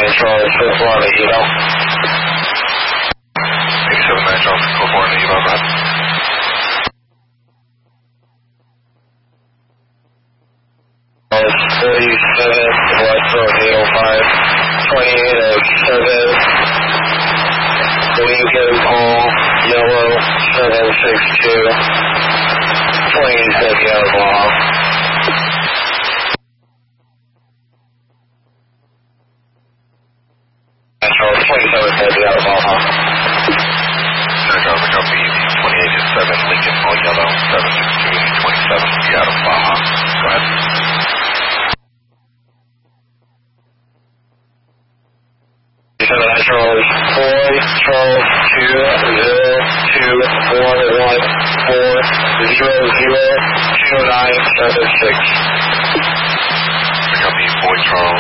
Charles, code 4 on the eval. 879 Charles, code 4 on the eval, man. Charles 37, West Road 805, 2807. When you get a call, yellow 762, 27 out of Baja. Charles 27 out of Baja. Charles, copy 2807, Lincoln, all yellow, 762, 27 out of Baja. Go ahead. Charles 4, Charles 20211402976. Copy, Boy Charles.